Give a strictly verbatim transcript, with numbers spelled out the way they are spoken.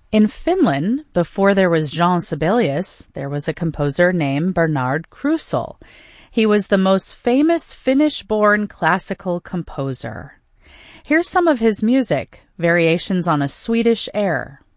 In Finland, before there was Jean Sibelius, there was a composer named Bernard Krusel. He was the most famous Finnish-born classical composer. Here's some of his music, variations on a Swedish air.